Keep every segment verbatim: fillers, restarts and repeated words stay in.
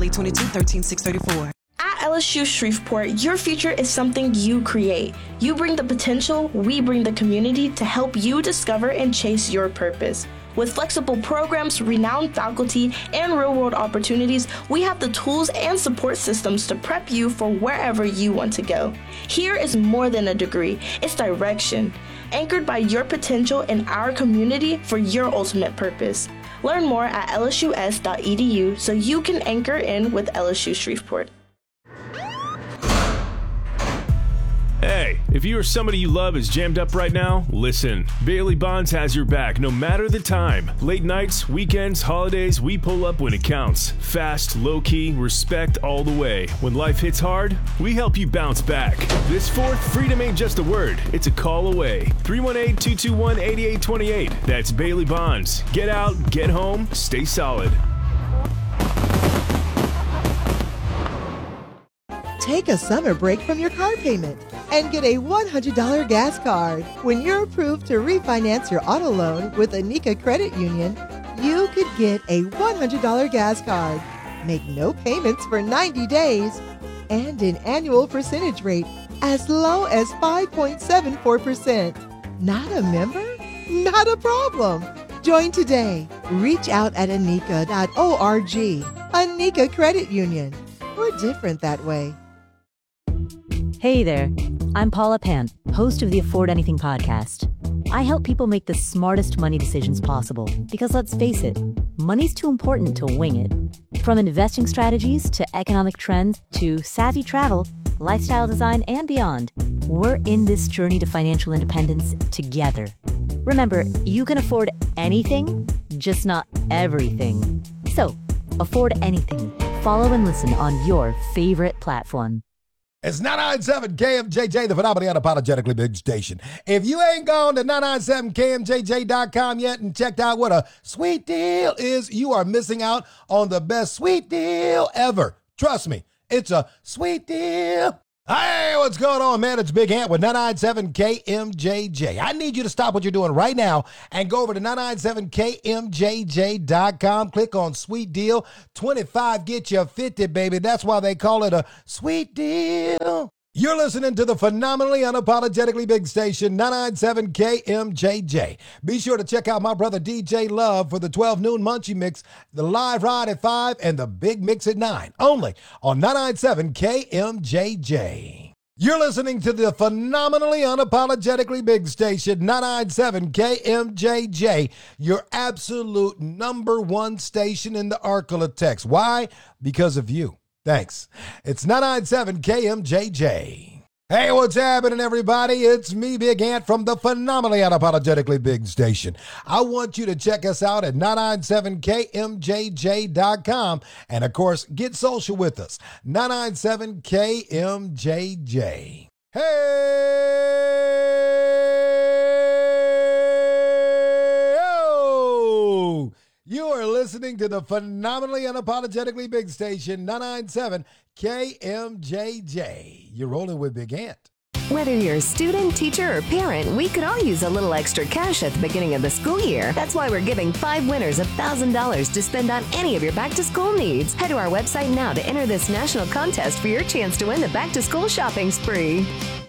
twenty twenty-two, thirteen six thirty-four. At L S U Shreveport, your future is something you create. You bring the potential, we bring the community to help you discover and chase your purpose. With flexible programs, renowned faculty, and real-world opportunities, we have the tools and support systems to prep you for wherever you want to go. Here is more than a degree, it's direction, anchored by your potential in our community for your ultimate purpose. Learn more at L S U S dot E D U so you can anchor in with L S U Shreveport. Hey, if you or somebody you love is jammed up right now, listen. Bailey Bonds has your back no matter the time. Late nights, weekends, holidays, we pull up when it counts. Fast, low-key, respect all the way. When life hits hard, we help you bounce back. This fourth, freedom ain't just a word, it's a call away. three one eight, two two one, eight eight two eight. That's Bailey Bonds. Get out, get home, stay solid. Take a summer break from your car payment and get a one hundred dollars gas card. When you're approved to refinance your auto loan with Anika Credit Union, you could get a one hundred dollars gas card, make no payments for ninety days, and an annual percentage rate as low as five point seven four percent. Not a member? Not a problem. Join today. Reach out at anika dot org. Anika Credit Union. We're different that way. Hey there, I'm Paula Pant, host of the Afford Anything podcast. I help people make the smartest money decisions possible because let's face it, money's too important to wing it. From investing strategies to economic trends to savvy travel, lifestyle design, and beyond, we're in this journey to financial independence together. Remember, you can afford anything, just not everything. So, afford anything. Follow and listen on your favorite platform. It's nine ninety-seven K M J J, the phenomenally unapologetically big station. If you ain't gone to nine ninety-seven K M J J dot com yet and checked out what a sweet deal is, you are missing out on the best sweet deal ever. Trust me, it's a sweet deal. Hey, what's going on, man? It's Big Ant with nine ninety-seven K M J J. I need you to stop what you're doing right now and go over to nine ninety-seven K M J J dot com. Click on Sweet Deal. twenty-five get you fifty, baby. That's why they call it a sweet deal. You're listening to the phenomenally unapologetically big station, nine ninety-seven K M J J. Be sure to check out my brother D J Love for the twelve noon Munchie Mix, the live ride at five, and the big mix at nine. Only on nine ninety-seven K M J J. You're listening to the phenomenally unapologetically big station, nine ninety-seven K M J J, your absolute number one station in the Arklatex. Why? Because of you. Thanks. It's nine ninety-seven K M J J. Hey, what's happening, everybody? It's me, Big Ant, from the phenomenally unapologetically big station. I want you to check us out at nine ninety-seven K M J J dot com. And, of course, get social with us. nine ninety-seven K M J J. Hey! Oh! You are listening to the phenomenally unapologetically big station, nine ninety-seven K M J J. You're rolling with Big Ant. Whether you're a student, teacher, or parent, we could all use a little extra cash at the beginning of the school year. That's why we're giving five winners one thousand dollars to spend on any of your back-to-school needs. Head to our website now to enter this national contest for your chance to win the back-to-school shopping spree.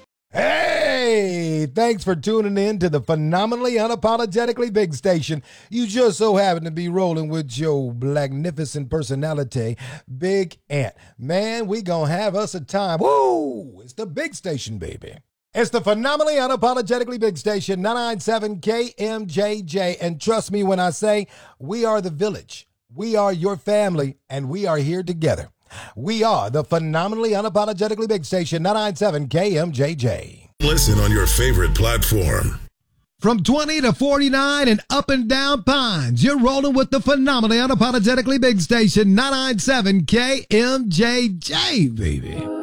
Hey, thanks for tuning in to the phenomenally unapologetically big station. You just so happen to be rolling with your magnificent personality, Big Ant. Man, we gonna have us a time. Woo! It's the big station, baby. It's the phenomenally unapologetically big station, nine ninety-seven K M J J. And trust me when I say we are the village. We are your family, and we are here together. We are the phenomenally unapologetically big station, nine ninety-seven K M J J. Listen on your favorite platform. From twenty to forty-nine and up and down Pines, you're rolling with the phenomenally unapologetically big station, nine ninety-seven K M J J, baby.